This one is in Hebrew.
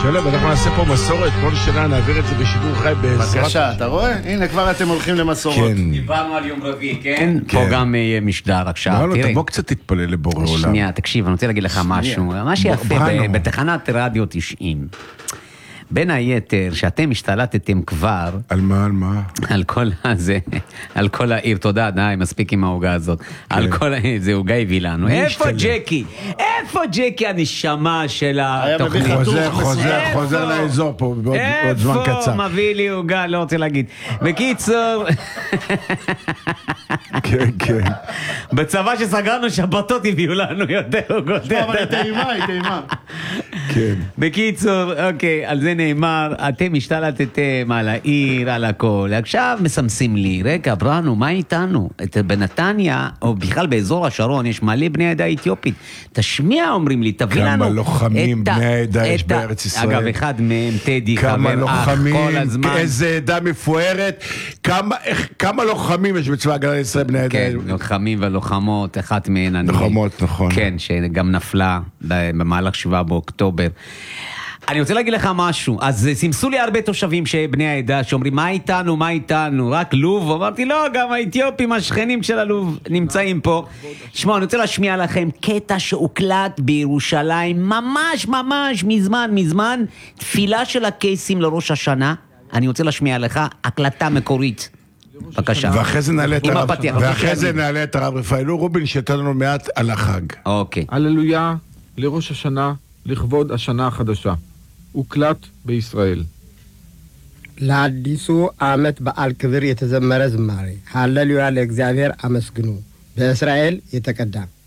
שלום, אנחנו נעשה פה מסורת, כל שנה נעביר את זה בשידור חי בעזרת... בבקשה, אתה רואה? הנה, כבר אתם הולכים למסורות. כן. דיברנו על יום רביעי, כן? פה גם יהיה משדר עכשיו. לא, תבוא קצת תתפלל לבורא עולם. שנייה, תקשיב, אני רוצה להגיד לך משהו. מה שיפה בתחנת רדיו 90. בין היתר, שאתם השתלטתם כבר... על מה, על מה? על כל הזה, על כל העיר, תודה, די, מספיק עם ההוגה הזאת. על כל העיר, זה הוגה הביא לנו. איפה ג'קי? איפה ג'קי הנשמה של התוכנית? חוזר לאזור פה בעוד זמן קצר. איפה מביא לי הוגה, לא רוצה להגיד. בקיצור... כן, כן. בצבא שסגרנו שבתות הביאו לנו יותר הוגות. אבל היא טעימה. כן. בקיצור, אוקיי, על זה נאמר, אתם השתלטתם על העיר, על הכל. עכשיו מסמסים לי, רגע, ברנו, מה איתנו? בנתניה, או בכלל באזור השרון, יש מלא בני העדה האתיופית. תשמיע, אומרים לי, תביא לנו... כמה לוחמים בני העדה יש בארץ ישראל. אגב, אחד מהם, טדי, כמה חבר אח, לוחמים, כל הזמן. איזה עדה מפוארת. כמה לוחמים יש בצבא הגנה לישראל בני העדה. כן, לוחמים ולוחמות, אחת מהן... לוחמות, נכון. כן, שגם נפלה במהלך 7 באוקטובר. אני רוצה להגיד לך משהו, אז סימסו לי הרבה תושבים שבני העדה שאומרים מה איתנו, רק לוב, אמרתי לא, גם האתיופים השכנים של הלוב נמצאים פה. שמע, אני רוצה להשמיע לכם קטע שהוקלט בירושלים ממש מזמן, תפילה של הקייסים לראש השנה. אני רוצה להשמיע לך הקלטה מקורית, בבקשה. ואחרי זה נעלה את הרב רפאלו רובין שיתן לנו מעט על החג. אוקיי. הללויה לראש השנה, לכבוד השנה החדשה. הוקלט בישראל. ለአዲሱ ዓመት በዓል ክብር የተዘመረ ዝማሬ ሃሌሉያ ለእግዚአብሔር አመስግኑ በእስራኤል የተቀዳ